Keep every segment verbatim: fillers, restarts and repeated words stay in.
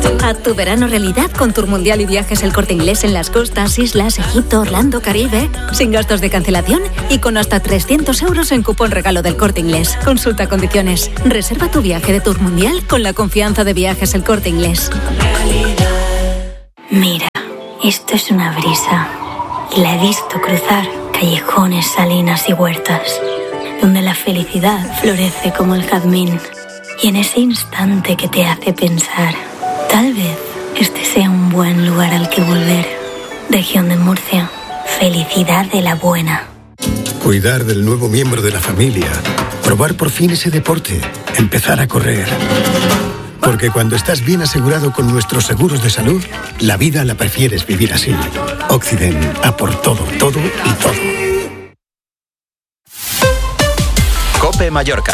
Haz tu verano realidad con Tour Mundial y Viajes El Corte Inglés en las costas, islas, Egipto, Orlando, Caribe, sin gastos de cancelación y con hasta trescientos euros en cupón regalo del Corte Inglés. Consulta condiciones. Reserva tu viaje de Tour Mundial con la confianza de Viajes El Corte Inglés. Mira, esto es una brisa y la he visto cruzar callejones, salinas y huertas, donde la felicidad florece como el jazmín. Y en ese instante que te hace pensar, tal vez este sea un buen lugar al que volver. Región de Murcia, felicidad de la buena. Cuidar del nuevo miembro de la familia, probar por fin ese deporte, empezar a correr. Porque cuando estás bien asegurado con nuestros seguros de salud, la vida la prefieres vivir así. Occident, a por todo, todo y todo. COPE Mallorca.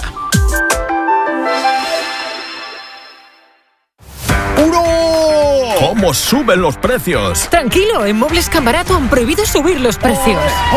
¿Cómo suben los precios? Tranquilo, en Muebles Cambarato han prohibido subir los precios.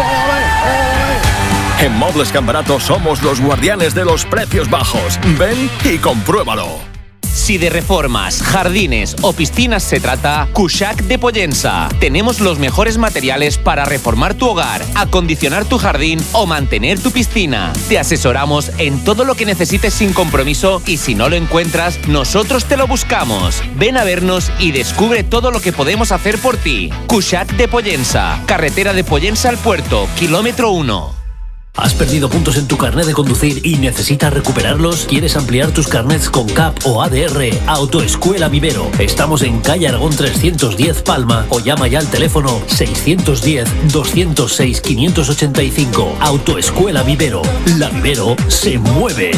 En Muebles Cambarato somos los guardianes de los precios bajos. Ven y compruébalo. Si de reformas, jardines o piscinas se trata, Cuixac de Pollença. Tenemos los mejores materiales para reformar tu hogar, acondicionar tu jardín o mantener tu piscina. Te asesoramos en todo lo que necesites sin compromiso y si no lo encuentras, nosotros te lo buscamos. Ven a vernos y descubre todo lo que podemos hacer por ti. Cuixac de Pollença, carretera de Pollença al puerto, kilómetro uno. ¿Has perdido puntos en tu carnet de conducir y necesitas recuperarlos? ¿Quieres ampliar tus carnets con C A P o A D R? Autoescuela Vivero. Estamos en calle Aragón trescientos diez Palma o llama ya al teléfono seiscientos diez, doscientos seis, quinientos ochenta y cinco. Autoescuela Vivero. La Vivero se mueve.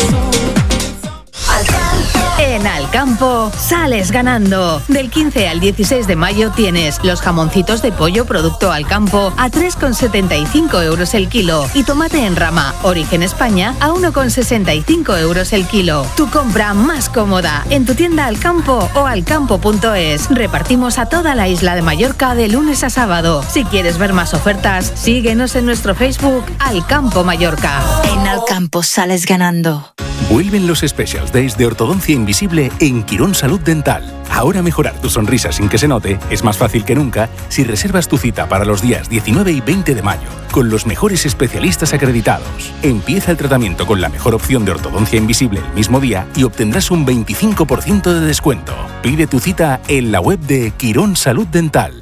En Alcampo sales ganando. Del quince al dieciséis de mayo tienes los jamoncitos de pollo producto Alcampo a tres con setenta y cinco euros el kilo y tomate en rama Origen España a uno con sesenta y cinco euros el kilo. Tu compra más cómoda en tu tienda Alcampo o alcampo punto es. Repartimos a toda la isla de Mallorca de lunes a sábado. Si quieres ver más ofertas, síguenos en nuestro Facebook Alcampo Mallorca. En Alcampo sales ganando. Vuelven los Specials Days de Ortodoncia Invisible en Quirón Salud Dental. Ahora mejorar tu sonrisa sin que se note es más fácil que nunca si reservas tu cita para los días diecinueve y veinte de mayo con los mejores especialistas acreditados. Empieza el tratamiento con la mejor opción de ortodoncia invisible el mismo día y obtendrás un veinticinco por ciento de descuento. Pide tu cita en la web de Quirón Salud Dental.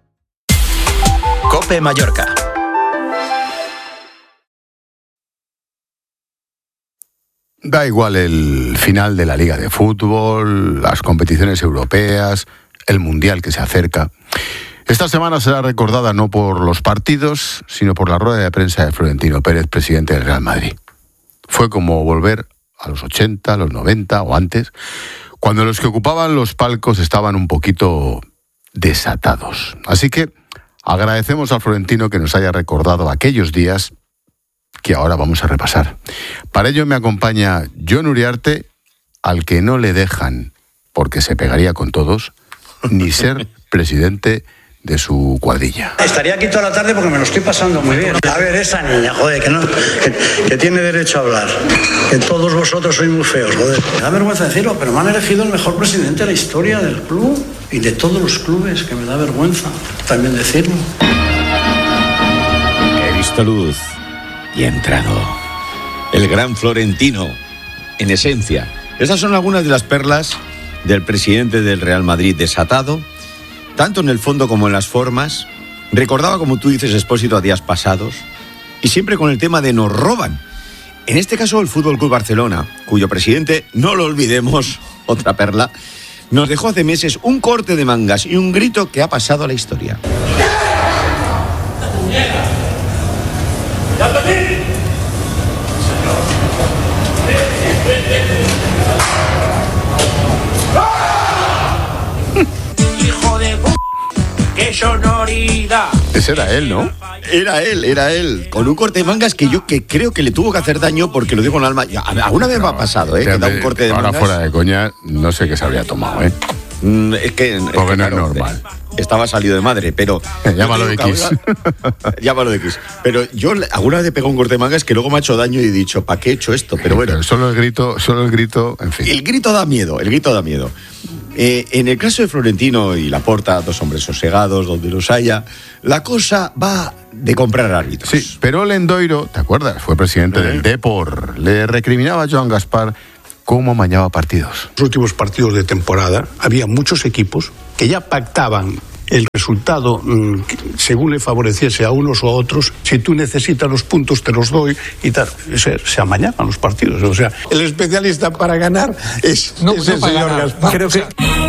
COPE Mallorca. Da igual el final de la Liga de Fútbol, las competiciones europeas, el Mundial que se acerca. Esta semana será recordada no por los partidos, sino por la rueda de prensa de Florentino Pérez, presidente del Real Madrid. Fue como volver a los ochenta, a los noventa o antes, cuando los que ocupaban los palcos estaban un poquito desatados. Así que agradecemos a Florentino que nos haya recordado aquellos días que ahora vamos a repasar. Para ello me acompaña Jon Uriarte, al que no le dejan, porque se pegaría con todos, ni ser presidente de su cuadrilla. Estaría aquí toda la tarde porque me lo estoy pasando muy bien. A ver, esa niña, joder, que, no, que, que tiene derecho a hablar. Que todos vosotros sois muy feos, joder. Me da vergüenza decirlo, pero me han elegido el mejor presidente de la historia del club y de todos los clubes, que me da vergüenza también decirlo. He visto luz y he entrado. El gran Florentino, en esencia. Estas son algunas de las perlas del presidente del Real Madrid, desatado, tanto en el fondo como en las formas. Recordaba, como tú dices, Expósito, a días pasados, y siempre con el tema de nos roban. En este caso, el Fútbol Club Barcelona, cuyo presidente, no lo olvidemos, otra perla, nos dejó hace meses un corte de mangas y un grito que ha pasado a la historia. Hijo de p***, qué sonoridad. Ese era él, ¿no? Era él, era él, con un corte de mangas que yo que creo que le tuvo que hacer daño porque lo digo con el alma. Alguna vez me ha pasado, ¿eh? Que da un corte de ahora mangas. Fuera de coña, no sé qué se habría tomado, ¿eh? Mm, es que, es porque que, no claro, es normal. Estaba salido de madre, pero... Llámalo X. Llámalo X. Pero yo alguna vez he pegado un corte de mangas que luego me ha hecho daño y he dicho, ¿para qué he hecho esto? Pero bueno. Pero solo el grito, solo el grito, en fin. El grito da miedo, el grito da miedo. eh, en el caso de Florentino y Laporta, dos hombres sosegados, donde los haya, la cosa va de comprar árbitros. Sí, pero Lendoiro, ¿te acuerdas? Fue presidente ¿Eh? del Depor. Le recriminaba a Joan Gaspar cómo amañaba partidos. En los últimos partidos de temporada había muchos equipos que ya pactaban el resultado mmm, según le favoreciese a unos o a otros. Si tú necesitas los puntos te los doy y tal. Se, se amañaban los partidos. O sea, el especialista para ganar es, no, es no el señor ganar. Gaspar. Creo que... Ojo,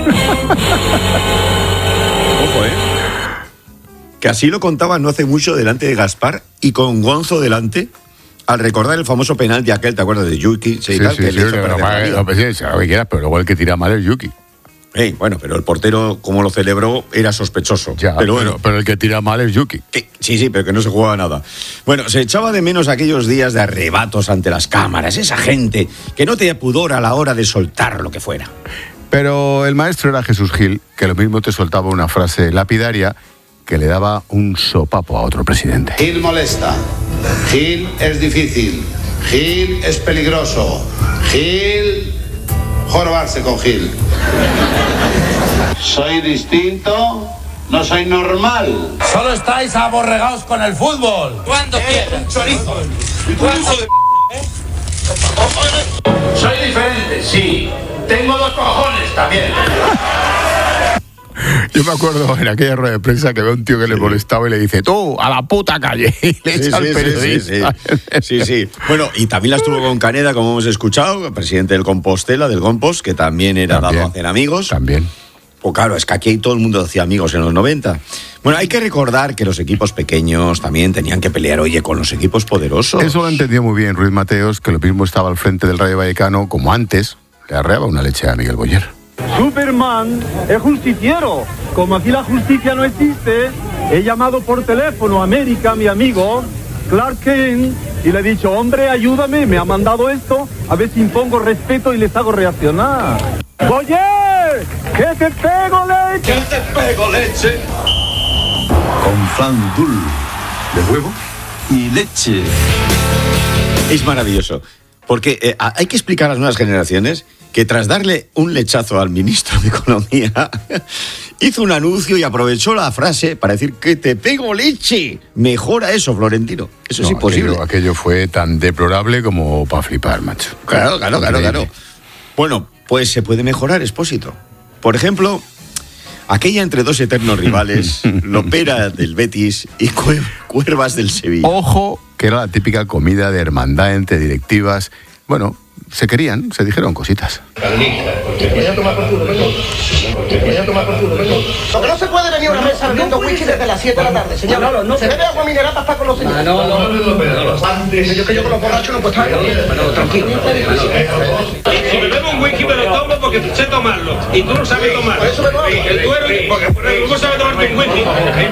¿eh? Que así lo contaba no hace mucho delante de Gaspar y con Gonzo delante, al recordar el famoso penal de aquel, ¿te acuerdas de Yuki? Sí, sí, tal, sí, que sí, le hizo sí, perder no, la vida. no, pues, sí, lo que quieras, pero luego el que tira mal es Yuki. Hey, bueno, pero el portero, como lo celebró, era sospechoso. Ya, pero, bueno, pero, pero el que tira mal es Yuki. Que, sí, sí, pero que no se jugaba nada. Bueno, se echaba de menos aquellos días de arrebatos ante las cámaras, esa gente que no tenía pudor a la hora de soltar lo que fuera. Pero el maestro era Jesús Gil, que lo mismo te soltaba una frase lapidaria que le daba un sopapo a otro presidente. Gil molesta, Gil es difícil, Gil es peligroso, Gil... jorobarse con Gil. Soy distinto, no soy normal. Solo estáis aborregados con el fútbol. ¿Cuándo quieras? Un chorizo. ¿Cuándo de ¿Eh? Soy diferente, sí. Tengo dos cojones también. Yo me acuerdo en aquella rueda de prensa que veo un tío que le molestaba y le dice, tú, a la puta calle, y le echa al periodista. Sí, sí, sí, sí, sí. Bueno, y también la estuvo con Caneda, como hemos escuchado, presidente del Compostela, del Compost, que también era también, dado a hacer amigos. También. Pues claro, es que aquí todo el mundo hacía amigos en los noventa. Bueno, hay que recordar que los equipos pequeños también tenían que pelear, oye, con los equipos poderosos. Eso lo entendió muy bien Ruiz Mateos, que lo mismo estaba al frente del Rayo Vallecano, como antes, le arreaba una leche a Miguel Boyer. Superman es justiciero. Como aquí la justicia no existe, he llamado por teléfono a América, mi amigo Clark Kent, y le he dicho, hombre, ayúdame, me ha mandado esto, a ver si impongo respeto y les hago reaccionar. ¡Oye! ¡Que te pego leche! ¡Que te pego leche! Con flan dul de huevo y leche. Es maravilloso, porque eh, hay que explicar a las nuevas generaciones que tras darle un lechazo al ministro de Economía, hizo un anuncio y aprovechó la frase para decir que te pego leche. Mejora eso, Florentino. Eso no, es imposible. Aquello, aquello fue tan deplorable como para flipar, macho. Claro, claro, claro, claro. Bueno, pues se puede mejorar, Expósito. Por ejemplo, aquella entre dos eternos rivales, Lopera del Betis y Cuervas del Sevilla. Ojo, que era la típica comida de hermandad entre directivas. Bueno, se querían, se dijeron cositas. Te voy a tomar por culo, vengo. Te voy a tomar por culo, vengo. Lo que no se puede venir a una mesa bebiendo whisky desde las siete de la tarde, señor. No, no, no. Se bebe agua mineral para estar con los señores. No, no, no. Antes. Yo que yo con los borrachos no puedo estar. Bueno, tranquilo. Si me bebo un whisky me lo tomo porque sé tomarlo. Y tú no sabes tomarlo. Por eso me lo El tuero, porque ¿cómo sabes tomarte un whisky?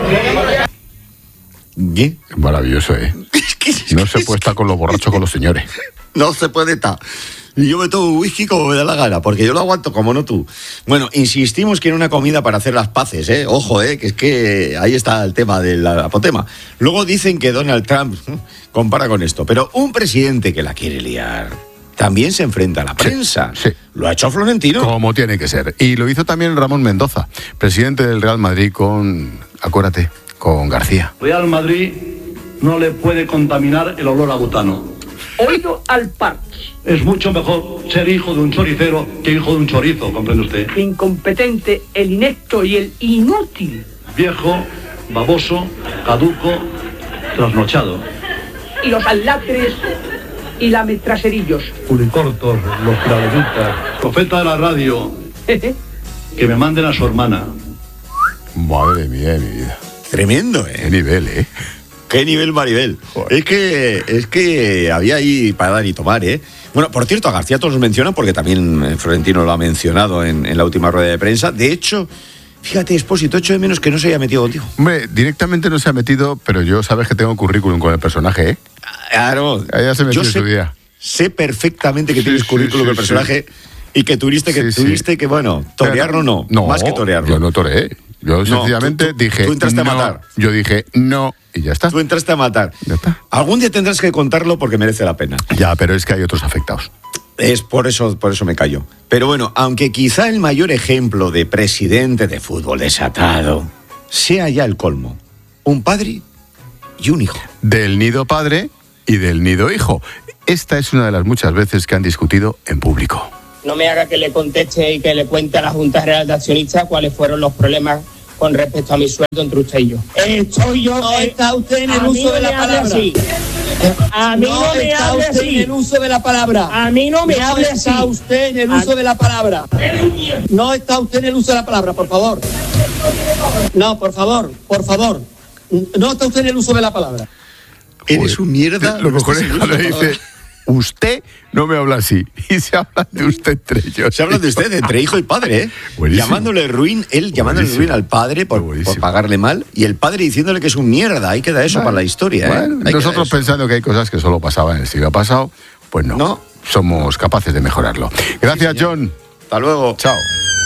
¿Qué? Maravilloso, ¿eh? No se puede estar con los borrachos con los señores. No se puede estar. Y yo me tomo un whisky como me da la gana, porque yo lo aguanto como no tú. Bueno, insistimos que era una comida para hacer las paces, ¿eh? Ojo, ¿eh? Que es que ahí está el tema del apotema. Luego dicen que Donald Trump compara con esto, pero un presidente que la quiere liar también se enfrenta a la prensa. Sí, sí. Lo ha hecho Florentino. Como tiene que ser. Y lo hizo también Ramón Mendoza, presidente del Real Madrid con, acuérdate, con García. Real Madrid no le puede contaminar el olor a butano. Oído al parque. Es mucho mejor ser hijo de un choricero que hijo de un chorizo, ¿comprende usted? Incompetente, el inepto y el inútil. Viejo, baboso, caduco, trasnochado. Y los alatres y lametraserillos. Pulicortos, los claveritas. Profeta de la radio. Que me manden a su hermana. Madre mía, mi vida. Tremendo, ¿eh? Qué nivel, ¿eh? Qué nivel, Maribel. Es que, es que había ahí para dar y tomar, ¿eh? Bueno, por cierto, a García todos los mencionan porque también Florentino lo ha mencionado en, en la última rueda de prensa. De hecho, fíjate, Expósito, echo de menos que no se haya metido contigo. Hombre, directamente no se ha metido, pero yo sabes que tengo currículum con el personaje, ¿eh? Claro. Ella se metió yo en sé, su día. Sé perfectamente que sí, tienes sí, currículum sí, con el personaje sí. y que tuviste que, sí, tuviste sí. que bueno, torearlo no, no, más que torearlo. Yo no toreé. Yo no, sencillamente tú, tú, dije. Tú entraste no, a matar. Yo dije no y ya está. Tú entraste a matar. Ya está. Algún día tendrás que contarlo porque merece la pena. Ya, pero es que hay otros afectados. Es por eso, por eso me callo. Pero bueno, aunque quizá el mayor ejemplo de presidente de fútbol desatado sea ya el colmo, un padre y un hijo. Del nido padre y del nido hijo. Esta es una de las muchas veces que han discutido en público. No me haga que le conteste y que le cuente a la Junta General de Accionistas cuáles fueron los problemas con respecto a mi sueldo entre usted y yo. Estoy yo. No está usted en el uso de la palabra. A mí no me hable así. No está usted en el uso de la palabra. A mí no me hable así. No está usted en el uso de la palabra. No está usted en el uso de la palabra, por favor. No, por favor, por favor. No está usted en el uso de la palabra. Eres un mierda. Lo mejor es cuando le dice, usted no me habla así. Y se habla de usted entre ellos. Se habla de usted entre hijo y padre, ¿eh? Buenísimo. Llamándole ruin, él llamándole ruin al padre por, por pagarle mal, y el padre diciéndole que es un mierda. Ahí queda eso, bueno, para la historia, bueno, ¿eh? Nosotros pensando que hay cosas que solo pasaban en el siglo pasado, pues no, no. Somos capaces de mejorarlo. Gracias, sí, John. Hasta luego. Chao.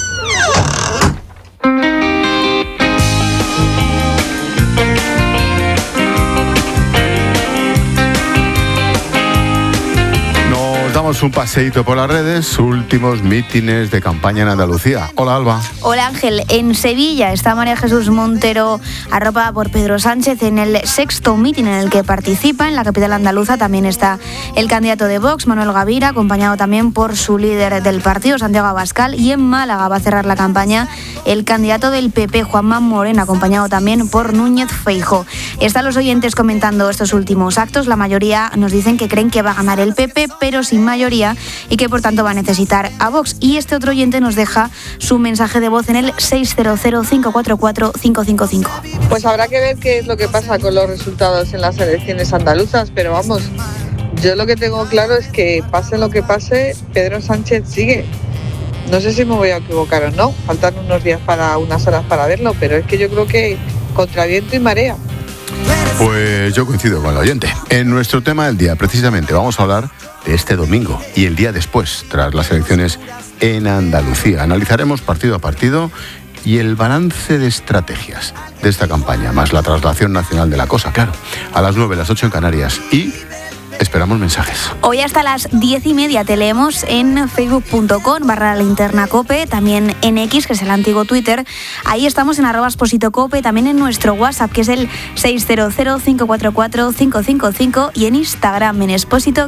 Damos un paseíto por las redes, últimos mítines de campaña en Andalucía. Hola, Alba. Hola, Ángel. En Sevilla está María Jesús Montero, arropada por Pedro Sánchez, en el sexto mítin en el que participa. En la capital andaluza también está el candidato de Vox, Manuel Gavira, acompañado también por su líder del partido, Santiago Abascal. Y en Málaga va a cerrar la campaña el candidato del P P, Juanma Moreno, acompañado también por Núñez Feijóo. Están los oyentes comentando estos últimos actos. La mayoría nos dicen que creen que va a ganar el P P, pero sin mayoría, y que por tanto va a necesitar a Vox. Y este otro oyente nos deja su mensaje de voz en el seis cero cero, cinco cuatro cuatro, cinco cinco cinco. Pues habrá que ver qué es lo que pasa con los resultados en las elecciones andaluzas, pero vamos, yo lo que tengo claro es que pase lo que pase, Pedro Sánchez sigue. No sé si me voy a equivocar o no, faltan unos días para unas horas para verlo, pero es que yo creo que contra viento y marea. Pues yo coincido con el oyente. En nuestro tema del día, precisamente, vamos a hablar de este domingo y el día después, tras las elecciones en Andalucía. Analizaremos partido a partido y el balance de estrategias de esta campaña, más la traslación nacional de la cosa, claro. A las nueve, las ocho en Canarias, y esperamos mensajes. Hoy hasta las diez y media te leemos en facebook punto com barra linterna cope, también en X, que es el antiguo Twitter. Ahí estamos en arroba exposito cope, también en nuestro WhatsApp, que es el seis cero cero, cinco cuatro cuatro, cinco cinco cinco, y en Instagram en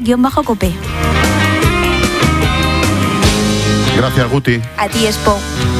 expósito-cope. Gracias, Guti. A ti, Expo.